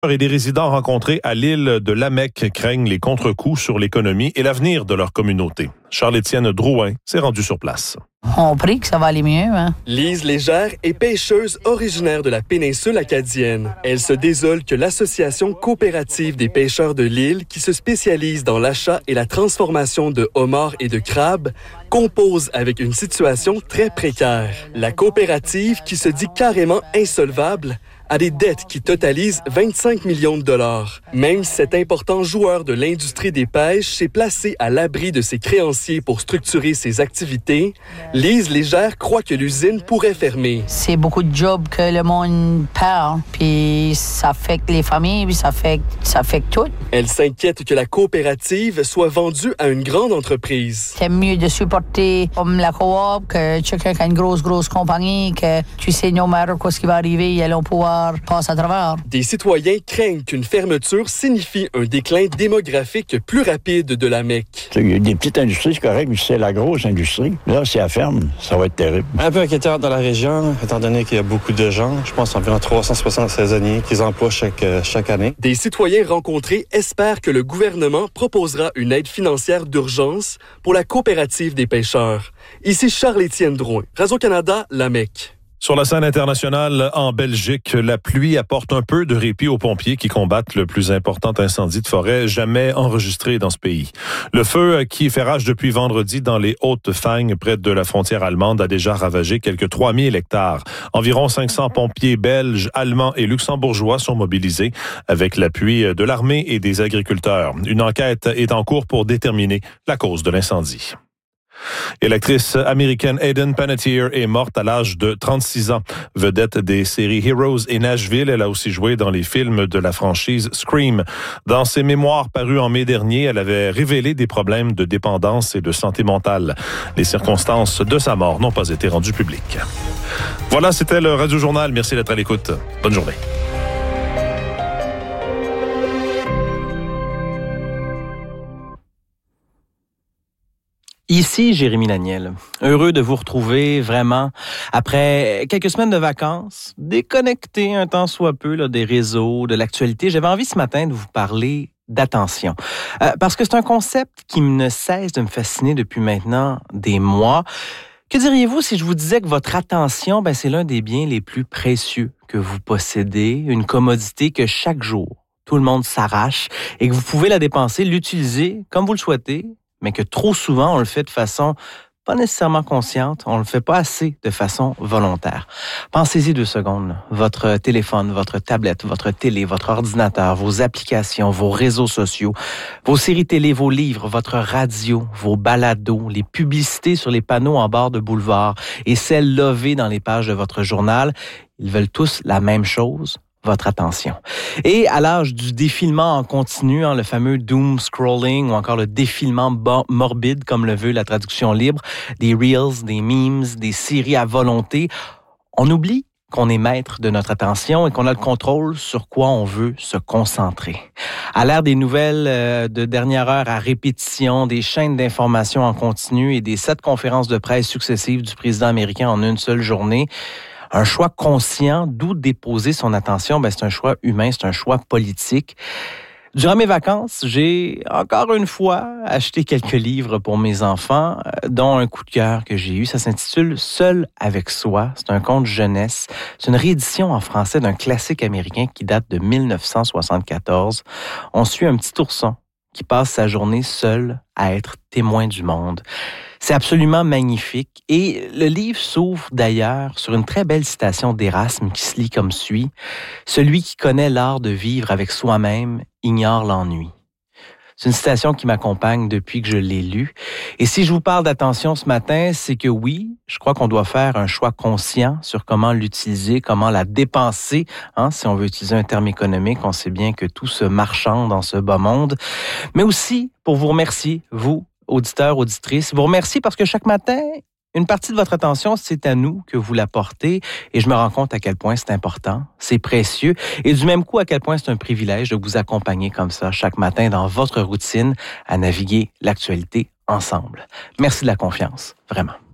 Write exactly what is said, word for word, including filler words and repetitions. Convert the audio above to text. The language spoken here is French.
Et des résidents rencontrés à l'île de Lamec craignent les contre-coups sur l'économie et l'avenir de leur communauté. Charles-Étienne Drouin s'est rendu sur place. On prie que ça va aller mieux. Hein? Lise Légère est pêcheuse originaire de la péninsule acadienne. Elle se désole que l'Association coopérative des pêcheurs de l'île, qui se spécialise dans l'achat et la transformation de homards et de crabes, compose avec une situation très précaire. La coopérative, qui se dit carrément insolvable, a des dettes qui totalisent vingt-cinq millions de dollars. Même si cet important joueur de l'industrie des pêches s'est placé à l'abri de ses créanciers pour structurer ses activités, Lise Légère croit que l'usine pourrait fermer. C'est beaucoup de jobs que le monde perd, puis ça affecte les familles, puis ça affecte, ça affecte tout. Elle s'inquiète que la coopérative soit vendue à une grande entreprise. C'est mieux de supporter comme la coop que quelqu'un qui a une grosse, grosse compagnie, que tu sais, no matter quoi ce qui va arriver, ils allont pouvoir passer à travers. Des citoyens craignent qu'une fermeture signifie un déclin démographique plus rapide de la Mecque. Il y a des petites industries, c'est correct, mais c'est la grosse industrie. Là, si elle ferme, ça va être terrible. Un peu inquiétant dans la région, étant donné qu'il y a beaucoup de gens, je pense environ trois cent soixante saisonniers qu'ils emploient chaque, chaque année. Des citoyens rencontrés espèrent que le gouvernement proposera une aide financière d'urgence pour la coopérative des pêcheurs. Ici Charles-Étienne Drouin, Radio-Canada, la Mecque. Sur la scène internationale, en Belgique, la pluie apporte un peu de répit aux pompiers qui combattent le plus important incendie de forêt jamais enregistré dans ce pays. Le feu qui fait rage depuis vendredi dans les Hautes-Fagnes, près de la frontière allemande, a déjà ravagé quelques trois mille hectares. Environ cinq cents pompiers belges, allemands et luxembourgeois sont mobilisés avec l'appui de l'armée et des agriculteurs. Une enquête est en cours pour déterminer la cause de l'incendie. Et l'actrice américaine Hayden Panettiere est morte à l'âge de trente-six ans. Vedette des séries Heroes et Nashville, elle a aussi joué dans les films de la franchise Scream. Dans ses mémoires parus en mai dernier, elle avait révélé des problèmes de dépendance et de santé mentale. Les circonstances de sa mort n'ont pas été rendues publiques. Voilà, c'était le Radio Journal. Merci d'être à l'écoute. Bonne journée. Ici Jérémy Laniel, heureux de vous retrouver vraiment après quelques semaines de vacances, déconnecté un tant soit peu là, des réseaux, de l'actualité. J'avais envie ce matin de vous parler d'attention, euh, parce que c'est un concept qui ne cesse de me fasciner depuis maintenant des mois. Que diriez-vous si je vous disais que votre attention, ben, c'est l'un des biens les plus précieux que vous possédez, une commodité que chaque jour, tout le monde s'arrache et que vous pouvez la dépenser, l'utiliser comme vous le souhaitez, mais que trop souvent, on le fait de façon pas nécessairement consciente, on le fait pas assez de façon volontaire. Pensez-y deux secondes. Là. Votre téléphone, votre tablette, votre télé, votre ordinateur, vos applications, vos réseaux sociaux, vos séries télé, vos livres, votre radio, vos balados, les publicités sur les panneaux en bord de boulevard et celles lovées dans les pages de votre journal, ils veulent tous la même chose, votre attention. Et à l'âge du défilement en continu, hein, le fameux doom scrolling ou encore le défilement bo- morbide, comme le veut la traduction libre, des reels, des memes, des séries à volonté, on oublie qu'on est maître de notre attention et qu'on a le contrôle sur quoi on veut se concentrer. À l'ère des nouvelles euh, de dernière heure à répétition, des chaînes d'information en continu et des sept conférences de presse successives du président américain en une seule journée, un choix conscient d'où déposer son attention, ben c'est un choix humain, c'est un choix politique. Durant mes vacances, j'ai encore une fois acheté quelques livres pour mes enfants, dont un coup de cœur que j'ai eu. Ça s'intitule « Seul avec soi ». C'est un conte jeunesse. C'est une réédition en français d'un classique américain qui date de dix-neuf cent soixante-quatorze. On suit un petit ourson qui passe sa journée seul à être témoin du monde. C'est absolument magnifique. Et le livre s'ouvre d'ailleurs sur une très belle citation d'Érasme qui se lit comme suit. « Celui qui connaît l'art de vivre avec soi-même ignore l'ennui. » C'est une citation qui m'accompagne depuis que je l'ai lue. Et si je vous parle d'attention ce matin, c'est que oui, je crois qu'on doit faire un choix conscient sur comment l'utiliser, comment la dépenser. Hein, si on veut utiliser un terme économique, on sait bien que tout se marchande dans ce bas monde. Mais aussi pour vous remercier, vous, auditeurs, auditrices, vous remercier parce que chaque matin, une partie de votre attention, c'est à nous que vous la portez et je me rends compte à quel point c'est important, c'est précieux et du même coup à quel point c'est un privilège de vous accompagner comme ça chaque matin dans votre routine à naviguer l'actualité ensemble. Merci de la confiance, vraiment.